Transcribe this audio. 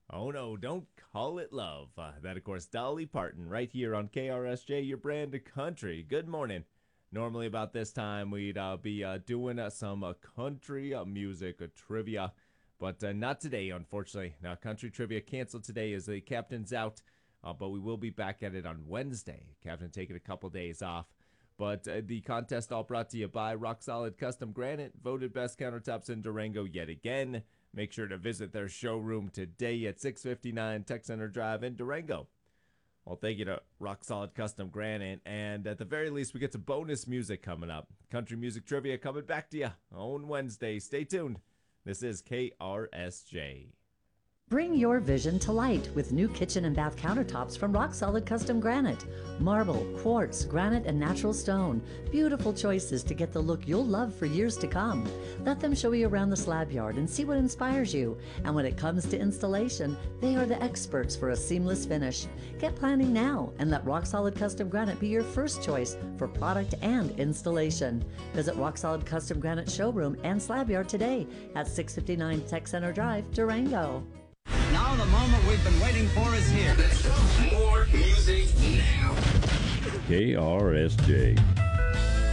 Oh no, don't call it love. That, of course, Dolly Parton, right here on KRSJ, your brand of country. Good morning. Normally, about this time, we'd be doing some country music trivia, but not today, unfortunately. Now, country trivia canceled today as the captain's out, but we will be back at it on Wednesday. Captain taking a couple days off. But the contest all brought to you by Rock Solid Custom Granite, voted best countertops in Durango yet again. Make sure to visit their showroom today at 659 Tech Center Drive in Durango. Well, thank you to Rock Solid Custom Granite, and at the very least, we get some bonus music coming up. Country music trivia coming back to you on Wednesday. Stay tuned. This is KRSJ. Bring your vision to light with new kitchen and bath countertops from Rock Solid Custom Granite. Marble, quartz, granite, and natural stone. Beautiful choices to get the look you'll love for years to come. Let them show you around the slab yard and see what inspires you. And when it comes to installation, they are the experts for a seamless finish. Get planning now and let Rock Solid Custom Granite be your first choice for product and installation. Visit Rock Solid Custom Granite showroom and slab yard today at 659 Tech Center Drive, Durango. Now the moment we've been waiting for is here. More music now. KRSJ.